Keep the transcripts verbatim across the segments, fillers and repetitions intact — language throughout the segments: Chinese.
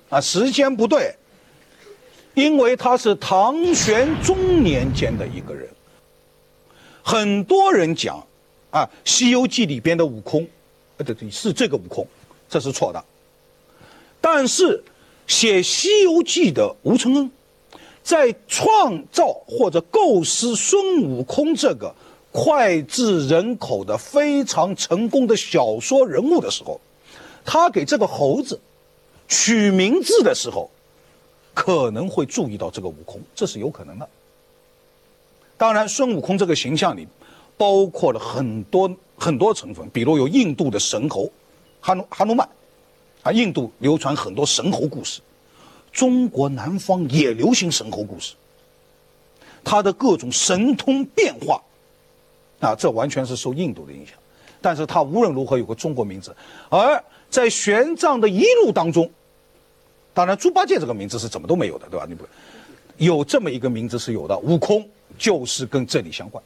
啊，时间不对，因为他是唐玄宗年间的一个人。很多人讲啊，《西游记》里边的悟空，呃，对对，是这个悟空，这是错的。但是写《西游记》的吴承恩，在创造或者构思孙悟空这个脍炙人口的非常成功的小说人物的时候，他给这个猴子取名字的时候，可能会注意到这个悟空，这是有可能的。当然，孙悟空这个形象里包括了很多很多成分，比如有印度的神猴哈努哈努曼，啊，印度流传很多神猴故事，中国南方也流行神猴故事，他的各种神通变化，啊，这完全是受印度的影响。但是他无论如何有个中国名字，而在玄奘的一路当中，当然猪八戒这个名字是怎么都没有的，对吧？你不有这么一个名字是有的，悟空就是跟这里相关。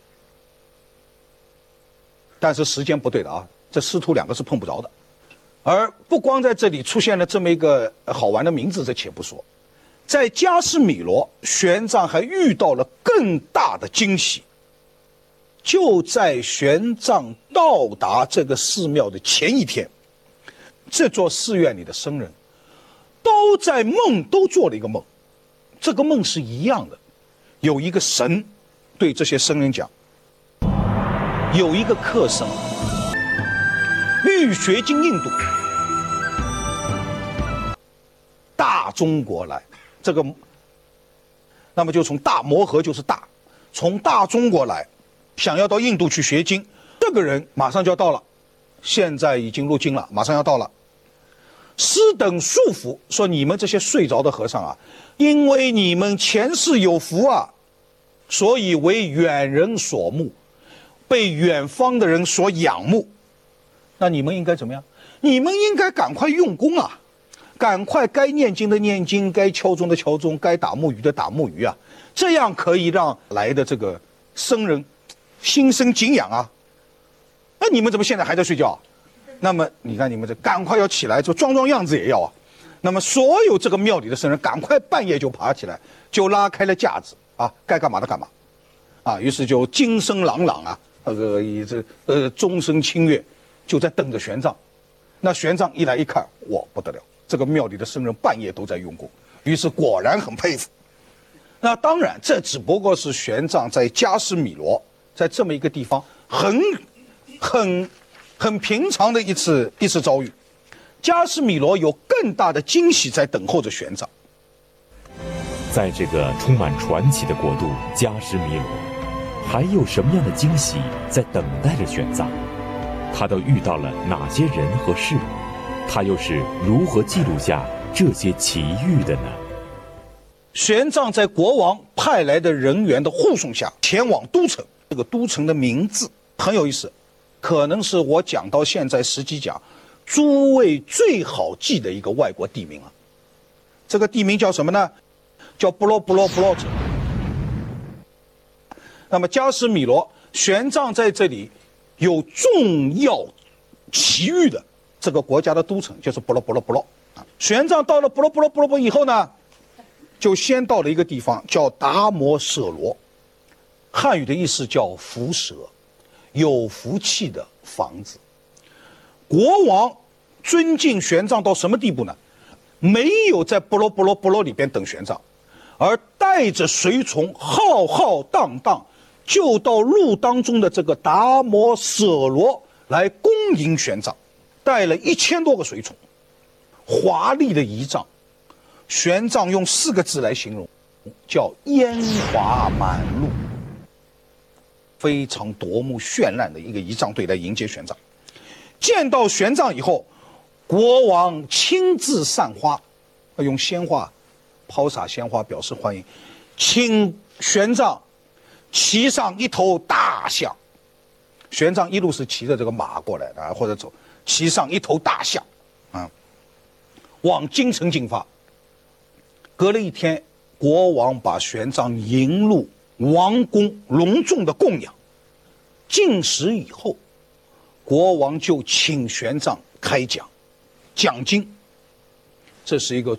但是时间不对的啊，这师徒两个是碰不着的。而不光在这里出现了这么一个好玩的名字，这且不说，在加斯米罗，玄奘还遇到了更大的惊喜。就在玄奘到达这个寺庙的前一天，这座寺院里的僧人都在梦，都做了一个梦。这个梦是一样的，有一个神对这些僧人讲，有一个客僧欲学经印度，大中国来，这个那么就从大摩诃就是大，从大中国来，想要到印度去学经，这个人马上就要到了，现在已经入京了，马上要到了。师等束缚说，你们这些睡着的和尚啊，因为你们前世有福啊，所以为远人所慕，被远方的人所仰慕。那你们应该怎么样？你们应该赶快用功啊，赶快该念经的念经，该敲钟的敲钟，该打木鱼的打木鱼啊，这样可以让来的这个僧人心生敬仰啊。那你们怎么现在还在睡觉？那么你看你们这赶快要起来，就装装样子也要啊。那么所有这个庙里的僧人赶快半夜就爬起来，就拉开了架子啊，该干嘛的干嘛啊。于是就金声朗朗啊，那个以这呃钟声清越，就在等着玄奘。那玄奘一来一看，哇不得了，这个庙里的僧人半夜都在用功，于是果然很佩服。那当然这只不过是玄奘在加斯米罗，在这么一个地方很很很平常的一次一次遭遇。加斯米罗有更大的惊喜在等候着玄奘。 在这个充满传奇的国度加斯米罗，还有什么样的惊喜在等待着玄奘？他都遇到了哪些人和事？他又是如何记录下这些奇遇的呢？ 玄奘在国王派来的人员的护送下前往都城，这个都城的名字很有意思，可能是我讲到现在实际讲诸位最好记的一个外国地名了。这个地名叫什么呢？叫布罗布罗布罗城。那么加斯米罗，玄奘在这里有重要奇遇的这个国家的都城，就是布罗布罗布罗。玄奘到了布罗布罗布罗布以后呢，就先到了一个地方叫达摩舍罗，汉语的意思叫福舍，有福气的房子。国王尊敬玄奘到什么地步呢？没有在布罗布罗布罗里边等玄奘，而带着随从浩浩荡荡就到路当中的这个达摩舍罗来恭迎玄奘，带了一千多个随从，华丽的仪仗。玄奘用四个字来形容，叫烟华满路，非常夺目绚烂的一个仪仗队来迎接玄奘。见到玄奘以后，国王亲自散花，用鲜花抛洒鲜花表示欢迎，请玄奘骑上一头大象。玄奘一路是骑着这个马过来的啊，或者走，骑上一头大象啊，往京城进发。隔了一天，国王把玄奘迎入王宫，隆重的供养。进食以后，国王就请玄奘开讲，讲经。这是一个